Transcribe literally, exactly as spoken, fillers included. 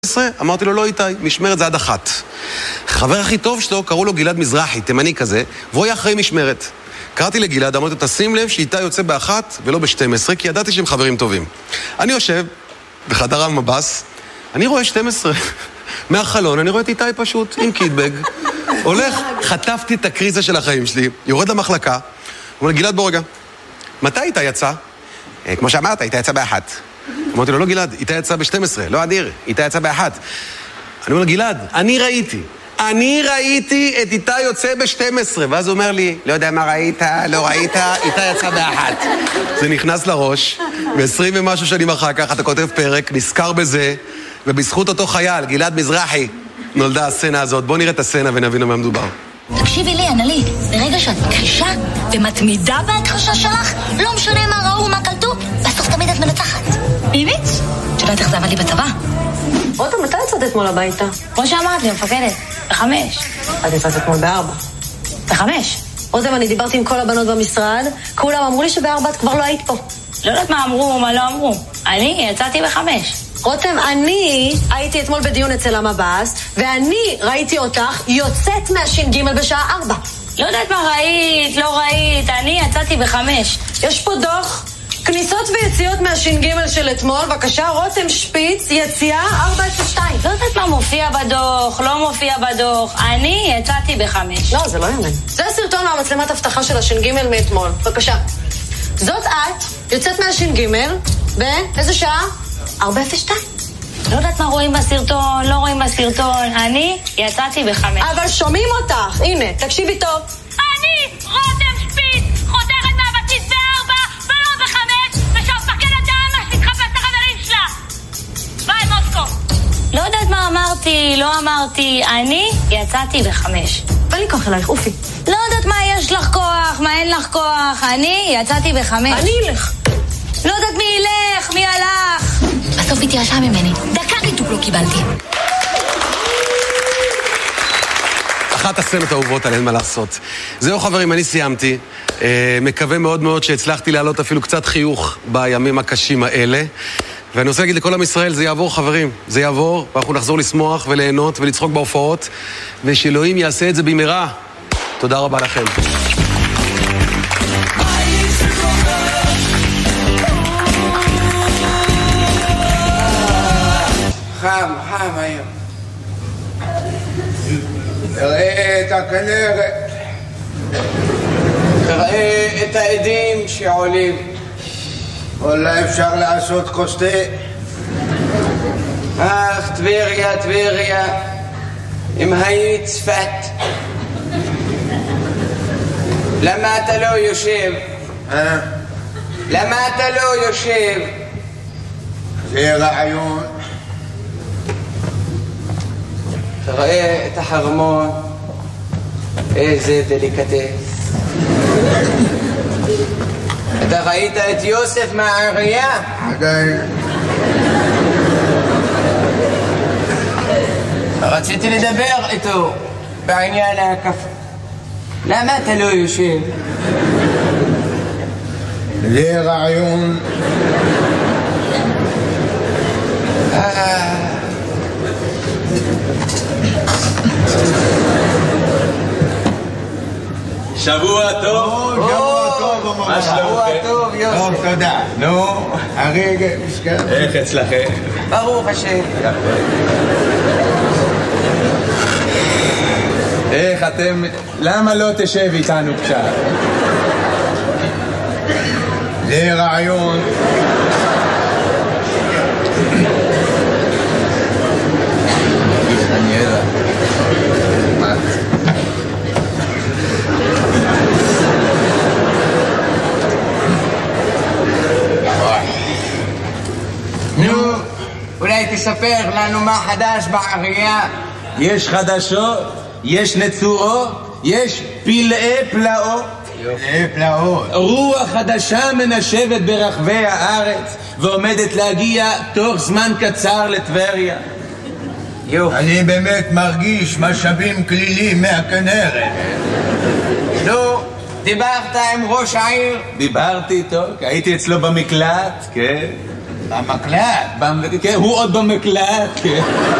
אמרתי לו, לא איתי, משמרת זה עד אחת. חבר הכי טוב שלו, קראו לו גלעד מזרחי, תימני כזה, והוא היה אחרי משמרת. קראתי לגלעד, אמרתי לו, תשים לב שאיתי יוצא באחת ולא ב-שתים עשרה, כי ידעתי שהם חברים טובים. אני יושב בחדר המבס, אני רואה שתים עשרה. מהחלון, אני רואה את איתי פשוט, עם קיטבג. הולך, חטפתי את הקריזה של החיים שלי, יורד למחלקה, הוא אומר, גלעד בוא רגע, מתי איתי יצא? כמו שאמרת, איתי יצא באחת. אמרתי לו, לא גלעד, איתי יצא ב-שתים עשרה, לא אדיר, איתי יצא באחת. אני אומר, גלעד, אני ראיתי, אני ראיתי את איתי יוצא ב-שתים עשרה, ואז הוא אומר לי, לא יודע מה ראית, לא ראית, איתי יצא באחת. זה נכנס לראש, ב-עשרים ומשהו שנים אחר כך, אתה כותב פרק, נזכר בזה, ובזכות אותו חייל, גלעד מזרחי, נולדה הסצנה הזאת. בוא נראה את הסצנה ונבין מה מדובר. תקשיבי לי, אנלי, ברגע שאת קשה ומתמידה בהכחשה שלך, לא משנה מה ראו, מה קלטו, בסוף תמיד את מנצחת. באמת? שלא איך זה עבד לי בצבא. רותם, מתי יצאת אתמול הביתה? כמו שאמרת לי, מפקדת, בחמש. את יצאת אתמול בארבע. בחמש? רותם, אני דיברתי עם כל הבנות במשרד, כולם אמרו לי שבארבע את כבר לא היית פה. לא יודעת מה אמרו, מה לא אמרו. אני יצאתי בחמש. רותם, אני הייתי אתמול בדיון אצל המבס, ואני ראיתי אותך יוצאת מהש"ג בשעה ארבע. לא יודעת מה ראית, לא ראית, אני יצאתי בחמש. יש פה דוח, כניסות ויציאות מהש"ג של אתמול, בבקשה, רותם שפיץ, יציאה ארבע אפס שתיים. לא יודעת מה מופיע בדוח, לא מופיע בדוח, אני יצאתי בחמש. לא, זה לא יאמן. זה הסרטון מהמצלמת הבטחה של הש"ג מאתמול, בבקשה. זאת את, יוצאת מהש"ג, באיזה שעה? ארבע אפס שתיים. לא יודעת מה רואים בסרטון, לא רואים בסרטון. אני יצאתי בחמש. אבל שומעים אותך. הנה, תקשיבי טוב. אני, רותם שפיץ, חוזרת מהבסיס בארבע ולא בחמש, ושהמפקדת דמה שתתחפש את החברים שלה. ביי, מוסקו. לא יודעת מה אמרתי, לא אמרתי. אני יצאתי בחמש. בא לי כוח אלייך, אופי. לא יודעת מה יש לך כוח, מה אין לך כוח. אני יצאתי בחמש. אני אלך. לא יודעת מי ילך, מי הלך. בסוף התייאשה ממני. דקה ריתוק לא קיבלתי. אחת הסצנות האהובות על אין מה לעשות. זהו חברים, אני סיימתי. אה, מקווה מאוד מאוד שהצלחתי להעלות אפילו קצת חיוך בימים הקשים האלה. ואני רוצה להגיד לכל עם ישראל, זה יעבור חברים. זה יעבור, ואנחנו נחזור לשמוח וליהנות ולצחוק בהופעות. ושאלוהים יעשה את זה במהרה. תודה רבה לכם. חם, חם היום. תראה את הכנרת. תראה את העדים שעולים. אולי אפשר לעשות כוס תה. אך, טבריה, טבריה, אם היית צפת. למה אתה לא יושב? אה? למה אתה לא יושב? זה רעיון. תראה את החרמון, איזה דליקטס. אתה ראית את יוסף מהעירייה? עדיין. רציתי לדבר איתו בעניין הקפה. למה אתה לא יושב? זה רעיון. אה... שבוע טוב. שבוע טוב, מה שלומכם? שבוע טוב, יוסף. טוב, תודה. נו, הרגע, משכן. איך אצלכם? ברוך השם. איך אתם... למה לא תשב איתנו קצת? זה רעיון. אני יודע. מה? נו, אולי תספר לנו מה חדש בעירייה. יש חדשות, יש נצורות, יש פלאי פלאות. פלאי פלאות. רוח חדשה מנשבת ברחבי הארץ ועומדת להגיע תוך זמן קצר לטבריה. אני באמת מרגיש משאבים כלילים מהכנרת. נו, דיברת עם ראש העיר? דיברתי איתו, הייתי אצלו במקלט, כן. במקלט. כן, הוא עוד במקלט, כן.